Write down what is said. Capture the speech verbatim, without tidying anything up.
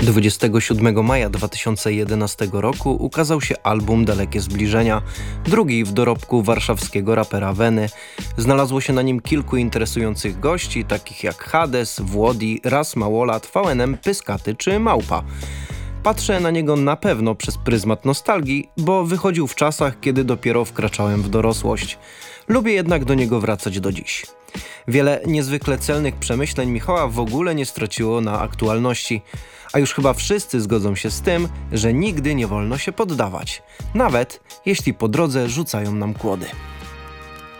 dwudziestego siódmego maja dwa tysiące jedenastego roku ukazał się album Dalekie Zbliżenia, drugi w dorobku warszawskiego rapera Veny. Znalazło się na nim kilku interesujących gości, takich jak Hades, Włodi, Raz Małolat, V N M, Pyskaty czy Małpa. Patrzę na niego na pewno przez pryzmat nostalgii, bo wychodził w czasach, kiedy dopiero wkraczałem w dorosłość. Lubię jednak do niego wracać do dziś. Wiele niezwykle celnych przemyśleń Michała w ogóle nie straciło na aktualności, a już chyba wszyscy zgodzą się z tym, że nigdy nie wolno się poddawać, nawet jeśli po drodze rzucają nam kłody.